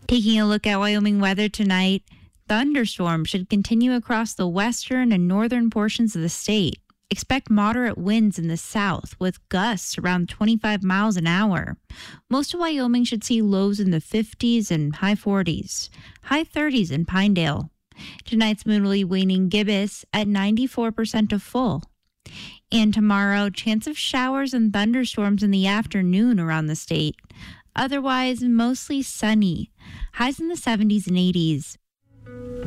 Taking a look at Wyoming weather tonight, thunderstorms should continue across the western and northern portions of the state. Expect moderate winds in the south with gusts around 25 miles an hour. Most of Wyoming should see lows in the 50s and high 40s, high 30s in Pinedale. Tonight's moon will be waning gibbous at 94% of full. And tomorrow, chance of showers and thunderstorms in the afternoon around the state. Otherwise, mostly sunny. Highs in the 70s and 80s.